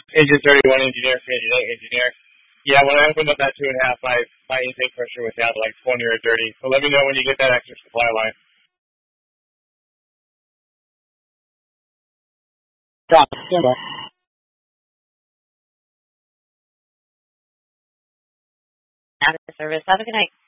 Engine 31 engineer for engineer. Yeah, when I opened up that 2.5, my intake pressure was down to like 20 or 30. So let me know when you get that extra supply line. Drop. Standby. Out of service. Have a good night.